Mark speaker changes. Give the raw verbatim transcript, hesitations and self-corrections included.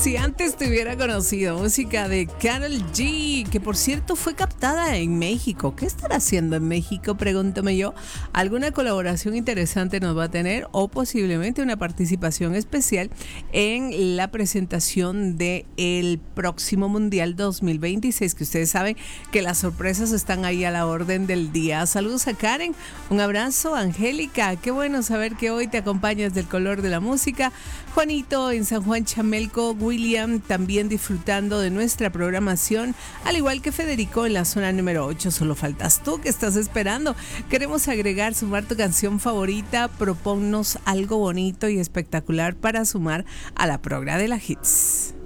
Speaker 1: Si antes te hubiera conocido música de Karol G, que por cierto fue captada en México. ¿Qué estará haciendo en México? Pregúntame yo. ¿Alguna colaboración interesante nos va a tener o posiblemente una participación especial en la presentación del próximo Mundial dos mil veintiséis? Que ustedes saben que las sorpresas están ahí a la orden del día. Saludos a Karen, un abrazo. Angélica, qué bueno saber que hoy te acompañas del color de la música. Juanito en San Juan Chamelco, William también disfrutando de nuestra programación, al igual que Federico en la zona número ocho. Solo faltas tú, que estás esperando. Queremos agregar, sumar tu canción favorita. Proponnos algo bonito y espectacular para sumar a la progra de la Hits.